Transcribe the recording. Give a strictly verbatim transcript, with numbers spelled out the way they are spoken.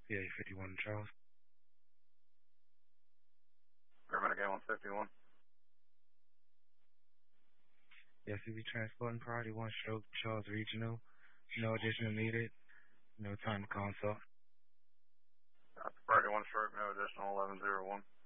P A fifty-one Charles. Paramedic A one fifty-one. Yes, we be transporting priority one stroke Charles Regional. No additional needed. No time to consult. Uh, priority one stroke, no additional eleven zero one.